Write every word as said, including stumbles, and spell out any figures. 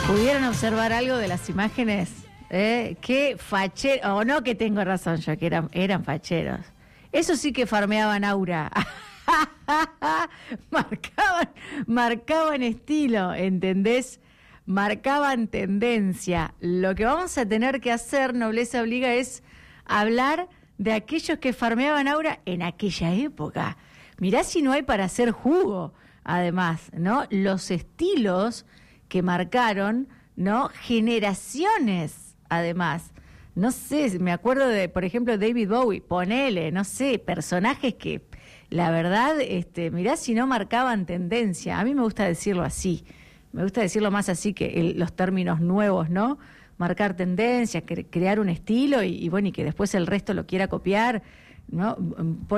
¿Pudieron observar algo de las imágenes? ¿Eh? Qué fachero, o no que tengo razón yo, que eran, eran facheros. Eso sí que farmeaban aura. marcaban, marcaban estilo, ¿entendés? Marcaban tendencia. Lo que vamos a tener que hacer, Nobleza Obliga, es hablar de aquellos que farmeaban aura en aquella época. Mirá si no hay para hacer jugo, además, ¿no? Los estilos que marcaron, ¿no? Generaciones, además. No sé, me acuerdo de, por ejemplo, David Bowie, ponele, no sé, personajes que, la verdad, este, mirá si no marcaban tendencia. A mí me gusta decirlo así, me gusta decirlo más así que el, los términos nuevos, ¿no? Marcar tendencia, cre- crear un estilo y, y bueno, y que después el resto lo quiera copiar, ¿no?